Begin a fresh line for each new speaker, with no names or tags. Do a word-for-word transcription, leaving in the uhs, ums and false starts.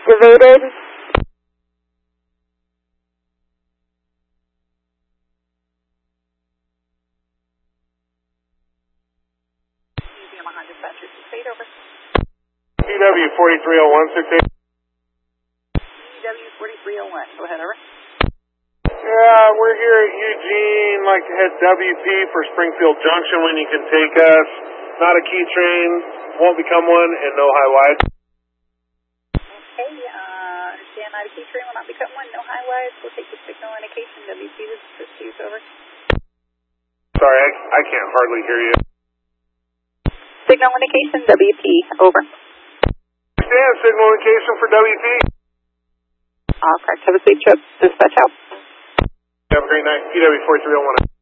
activated.
P W forty-three oh one, six eight.
P W forty-three oh one, go ahead, over.
Yeah, we're here at Eugene, like to head W P for Springfield Junction when you can take us. Not a key train, won't become one, and no high wide.
Okay, uh, understand not a key train, will not become one, no high wide. We'll take the signal indication, W P, this is Christie's, over.
Sorry, I, I can't hardly hear you.
Signal indication, W P, over.
Understand, signal indication for W P.
All correct, have a safe trip, dispatch out.
Have a great night, P W forty-three oh one.